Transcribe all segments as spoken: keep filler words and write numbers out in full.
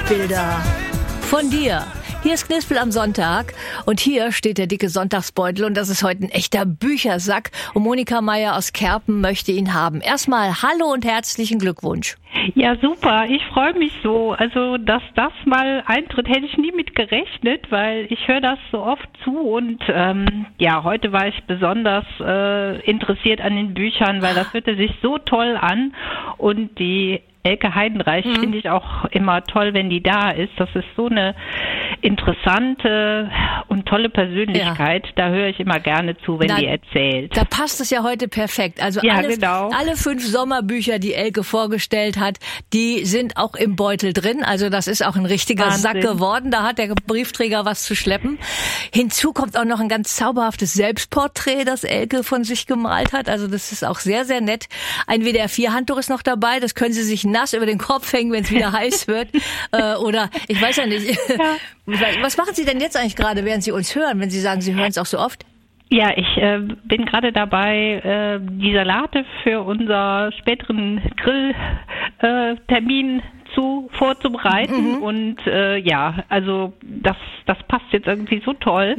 Bilder von dir. Hier ist Knispel am Sonntag und hier steht der dicke Sonntagsbeutel und das ist heute ein echter Büchersack und Monika Meier aus Kerpen möchte ihn haben. Erstmal hallo und herzlichen Glückwunsch. Ja, super. Ich freue mich so. Also, dass das mal eintritt, hätte ich nie mit gerechnet, weil ich höre das so oft zu und ähm, ja, heute war ich besonders äh, interessiert an den Büchern, weil das hörte sich so toll an und die Elke Heidenreich mhm. finde ich auch immer toll, wenn die da ist. Das ist so eine interessante und tolle Persönlichkeit. Ja. Da höre ich immer gerne zu, wenn Na, die erzählt. Da passt es ja heute perfekt. Also ja, alle, genau. alle fünf Sommerbücher, die Elke vorgestellt hat, die sind auch im Beutel drin. Also das ist auch ein richtiger Wahnsinn. Sack geworden. Da hat der Briefträger was zu schleppen. Hinzu kommt auch noch ein ganz zauberhaftes Selbstporträt, das Elke von sich gemalt hat. Also das ist auch sehr, sehr nett. Ein W D R vier Handtuch ist noch dabei. Das können Sie sich nass über den Kopf hängen, wenn es wieder heiß wird. Äh, oder ich weiß ja nicht. Ja. Was machen Sie denn jetzt eigentlich gerade, während Sie uns hören, wenn Sie sagen, Sie hören es auch so oft? Ja, ich äh, bin gerade dabei, äh, die Salate für unser späteren Grilltermin äh, zu vorzubereiten mhm. und äh, ja, also das das passt jetzt irgendwie so toll,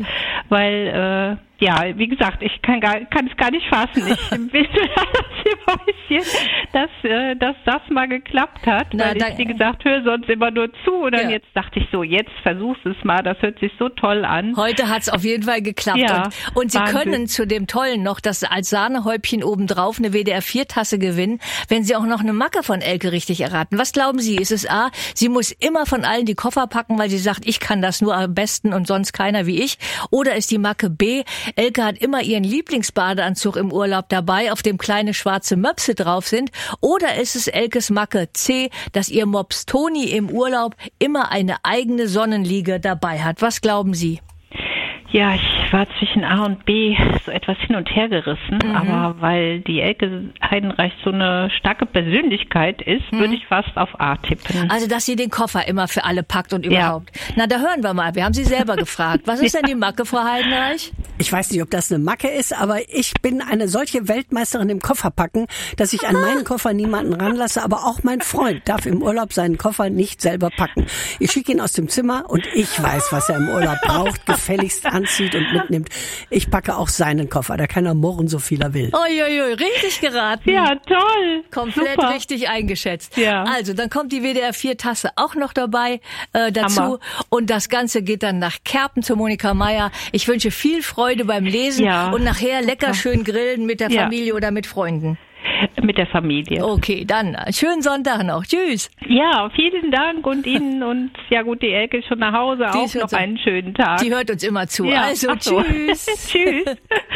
weil äh, ja, wie gesagt, ich kann gar kann es gar nicht fassen. Ich bin immer ein bisschen, dass äh, dass das mal geklappt hat, Na, weil ich wie gesagt höre sonst immer nur zu und dann ja. jetzt dachte ich so, jetzt versuch's es mal, das hört sich so toll an. Heute hat's auf jeden Fall geklappt ja, und, und Sie Wahnsinn. können zu dem Tollen noch das als Sahnehäubchen obendrauf eine W D R vier Tasse gewinnen, wenn Sie auch noch eine Macke von Elke richtig erraten. Was glauben Sie? Ist es A, sie muss immer von allen die Koffer packen, weil sie sagt, ich kann das nur am besten und sonst keiner wie ich? Oder ist die Macke B, Elke hat immer ihren Lieblingsbadeanzug im Urlaub dabei, auf dem kleine schwarze Möpse drauf sind? Oder ist es Elkes Macke C, dass ihr Mops Toni im Urlaub immer eine eigene Sonnenliege dabei hat? Was glauben Sie? Ja, ich war zwischen A und B so etwas hin und her gerissen, mhm. aber weil die Elke Heidenreich so eine starke Persönlichkeit ist, mhm. würde ich fast auf A tippen. Also, dass sie den Koffer immer für alle packt und überhaupt. Ja. Na, da hören wir mal. Wir haben Sie selber gefragt. Was ist denn die Macke, Frau Heidenreich? Ich weiß nicht, ob das eine Macke ist, aber ich bin eine solche Weltmeisterin im Kofferpacken, dass ich an meinen Koffer niemanden ranlasse, aber auch mein Freund darf im Urlaub seinen Koffer nicht selber packen. Ich schicke ihn aus dem Zimmer und ich weiß, was er im Urlaub braucht, gefälligst anzieht und mitnimmt. Ich packe auch seinen Koffer, da kann er murren, so viel er will. Uiuiui, richtig geraten. Ja, toll. Komplett Super. Richtig eingeschätzt. Ja. Also, dann kommt die W D R vier Tasse auch noch dabei äh, dazu. Hammer. Und das Ganze geht dann nach Kerpen zu Monika Meier. Ich wünsche viel Freude beim Lesen ja. und nachher lecker schön grillen mit der ja. Familie oder mit Freunden. Mit der Familie. Okay, dann schönen Sonntag noch. Tschüss. Ja, vielen Dank und Ihnen und ja gut, die Elke ist schon nach Hause. Die auch noch einen schönen Tag. Die hört uns immer zu. Ja, also so. tschüss. Tschüss.